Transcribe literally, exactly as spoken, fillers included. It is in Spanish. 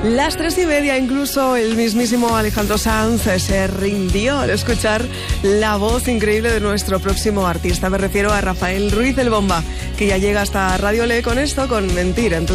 Las tres y media, incluso el mismísimo Alejandro Sanz se rindió al escuchar la voz increíble de nuestro próximo artista. Me refiero a Rafael Ruiz el Bomba, que ya llega hasta Radio Le con esto, con Mentir. Entonces,